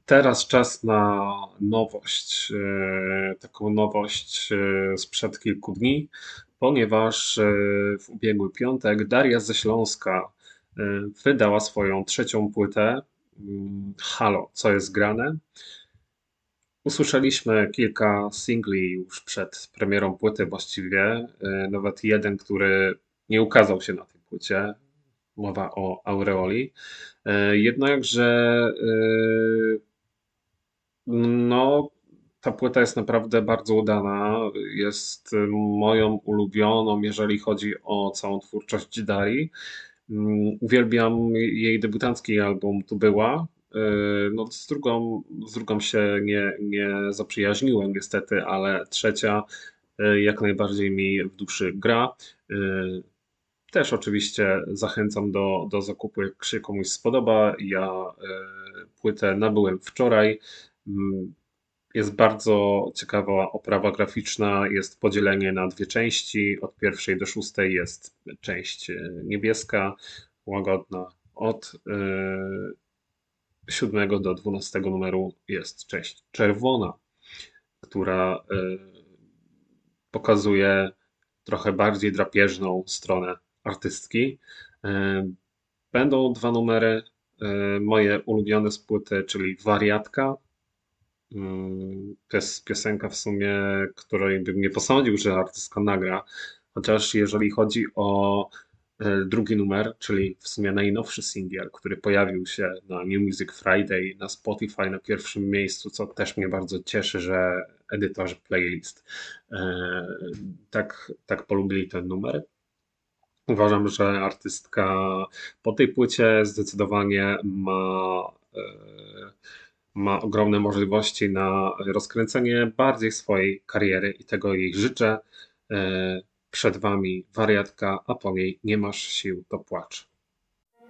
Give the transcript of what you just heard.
Teraz czas na nowość, taką nowość sprzed kilku dni, ponieważ w ubiegły piątek Daria ze Śląska wydała swoją trzecią płytę Halo, co jest grane. Usłyszeliśmy kilka singli już przed premierą płyty właściwie, nawet jeden, który nie ukazał się na tej płycie. Mowa o Aureoli. Jednakże no, ta płyta jest naprawdę bardzo udana. Jest moją ulubioną, jeżeli chodzi o całą twórczość Darii. Uwielbiam jej debiutancki album Tu była. No, z drugą się nie zaprzyjaźniłem niestety, ale trzecia jak najbardziej mi w duszy gra. Też oczywiście zachęcam do zakupu, jak się komuś spodoba. Ja płytę nabyłem wczoraj. Mm, Jest bardzo ciekawa oprawa graficzna. Jest podzielenie na dwie części. Od pierwszej do szóstej jest część niebieska, łagodna. Od 7 do 12 numeru jest część czerwona, która pokazuje trochę bardziej drapieżną stronę artystki. E, Będą dwa numery, moje ulubione z płyty, czyli Wariatka. To jest piosenka w sumie, której bym nie posądził, że artystka nagra. Chociaż jeżeli chodzi o drugi numer, czyli w sumie najnowszy singiel, który pojawił się na New Music Friday, na Spotify na pierwszym miejscu, co też mnie bardzo cieszy, że edytorzy playlist e, tak polubili ten numer. Uważam, że artystka po tej płycie zdecydowanie e, ma ogromne możliwości na rozkręcenie bardziej swojej kariery i tego jej życzę. Przed wami wariatka, a po niej nie masz sił, to płacz.